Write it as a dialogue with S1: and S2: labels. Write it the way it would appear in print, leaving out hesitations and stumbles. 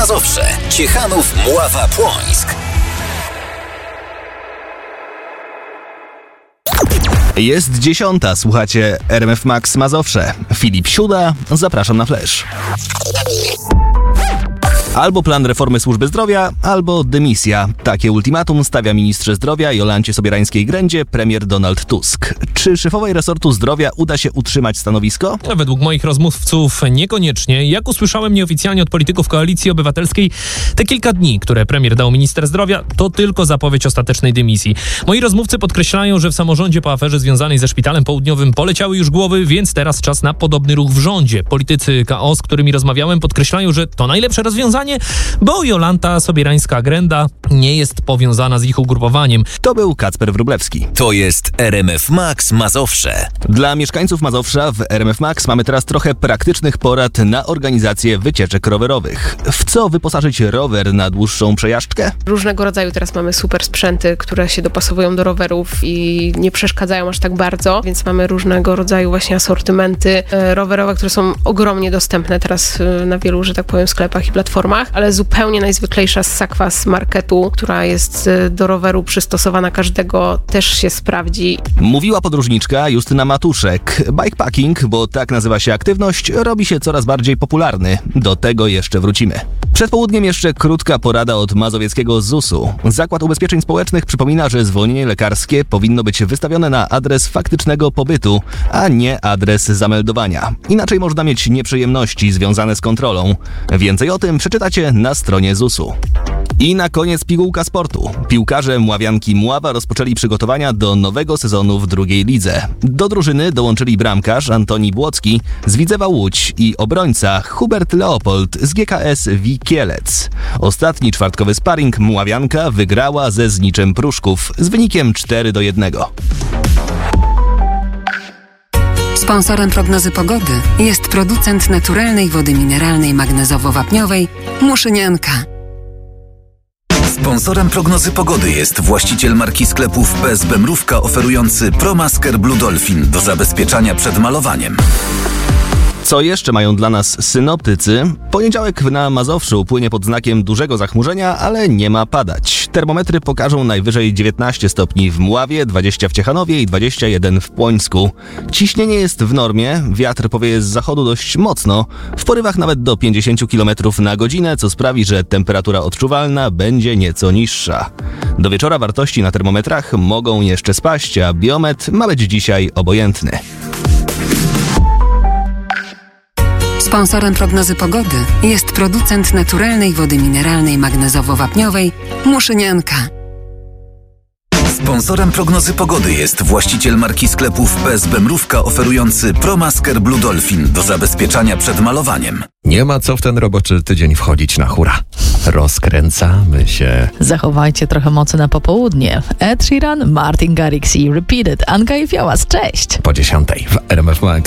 S1: Mazowsze, Ciechanów, Mława, Płońsk.
S2: Jest 10, słuchacie RMF Max Mazowsze. Filip Siuda, zapraszam na Flash. Albo plan reformy służby zdrowia, albo dymisja. Takie ultimatum stawia ministrze zdrowia Jolancie Sobierańskiej-Grędzie premier Donald Tusk. Czy szefowej resortu zdrowia uda się utrzymać stanowisko?
S3: Według moich rozmówców niekoniecznie. Jak usłyszałem nieoficjalnie od polityków Koalicji Obywatelskiej, te kilka dni, które premier dał minister zdrowia, to tylko zapowiedź ostatecznej dymisji. Moi rozmówcy podkreślają, że w samorządzie po aferze związanej ze Szpitalem Południowym poleciały już głowy, więc teraz czas na podobny ruch w rządzie. Politycy KO, z którymi rozmawiałem, podkreślają, że to najlepsze rozwiązanie, bo Jolanta Sobierańska-Gręda nie jest powiązana z ich ugrupowaniem.
S2: To był Kacper Wróblewski.
S1: To jest RMF Max Mazowsze.
S2: Dla mieszkańców Mazowsza w RMF Max mamy teraz trochę praktycznych porad na organizację wycieczek rowerowych. W co wyposażyć rower na dłuższą przejażdżkę?
S4: Różnego rodzaju teraz mamy super sprzęty, które się dopasowują do rowerów i nie przeszkadzają aż tak bardzo, więc mamy różnego rodzaju właśnie asortymenty rowerowe, które są ogromnie dostępne teraz na wielu, że tak powiem, sklepach i platformach, ale zupełnie najzwyklejsza ssakwa z marketu, która jest do roweru przystosowana każdego, też się sprawdzi.
S2: Mówiła podróżniczka Justyna Matuszek. Bikepacking, bo tak nazywa się aktywność, robi się coraz bardziej popularny. Do tego jeszcze wrócimy. Przed południem jeszcze krótka porada od mazowieckiego ZUS-u. Zakład Ubezpieczeń Społecznych przypomina, że zwolnienie lekarskie powinno być wystawione na adres faktycznego pobytu, a nie adres zameldowania. Inaczej można mieć nieprzyjemności związane z kontrolą. Więcej o tym przeczytacie na stronie ZUS-u. I na koniec pigułka sportu. Piłkarze Mławianki Mława rozpoczęli przygotowania do nowego sezonu w drugiej lidze. Do drużyny dołączyli bramkarz Antoni Błocki z Widzewa Łódź i obrońca Hubert Leopold z GKS Wikielec. Ostatni czwartkowy sparring Mławianka wygrała ze Zniczem Pruszków z wynikiem 4-1.
S5: Sponsorem prognozy pogody jest producent naturalnej wody mineralnej magnezowo-wapniowej Muszynianka.
S1: Sponsorem prognozy pogody jest właściciel marki sklepów PSB Mrówka oferujący ProMasker Blue Dolphin do zabezpieczania przed malowaniem.
S2: Co jeszcze mają dla nas synoptycy? Poniedziałek na Mazowszu płynie pod znakiem dużego zachmurzenia, ale nie ma padać. Termometry pokażą najwyżej 19 stopni w Mławie, 20 w Ciechanowie i 21 w Płońsku. Ciśnienie jest w normie, wiatr powieje z zachodu dość mocno, w porywach nawet do 50 km na godzinę, co sprawi, że temperatura odczuwalna będzie nieco niższa. Do wieczora wartości na termometrach mogą jeszcze spaść, a biometr ma być dzisiaj obojętny.
S5: Sponsorem prognozy pogody jest producent naturalnej wody mineralnej magnezowo-wapniowej Muszynianka.
S1: Sponsorem prognozy pogody jest właściciel marki sklepów PSB Mrówka oferujący ProMasker Blue Dolphin do zabezpieczania przed malowaniem.
S6: Nie ma co w ten roboczy tydzień wchodzić na hura. Rozkręcamy się.
S7: Zachowajcie trochę mocy na popołudnie. Ed Sheeran, Martin Garrix i Repeated. Anka i Fiołas, cześć!
S6: Po 10 w RMF Max.